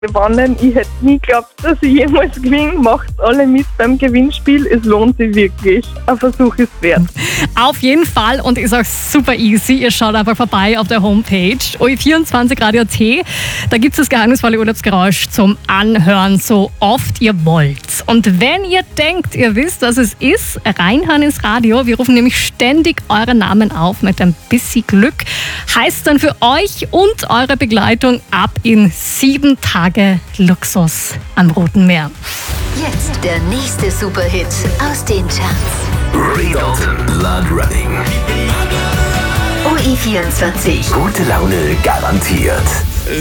gewonnen. Ich hätte nie geglaubt, dass ich jemals gewinne. Macht alle mit beim Gewinnspiel. Es lohnt sich wirklich. Ein Versuch ist wert. Auf jeden Fall und ist auch super easy. Ihr schaut einfach vorbei auf der Homepage OE24radio.at. Da gibt es das geheimnisvolle Urlaubsgeräusch zum Anhören, so oft ihr wollt. Und wenn ihr denkt, ihr wisst, was es ist, reinhören ins Radio. Wir rufen nämlich ständig eure Namen auf mit ein bisschen Glück. Heißt dann für euch und eure Begleitung ab in 7 Tage Luxus am Roten Meer. Jetzt der nächste Superhit aus den Charts. Ray Dalton, Blood Running. OE24. Gute Laune garantiert.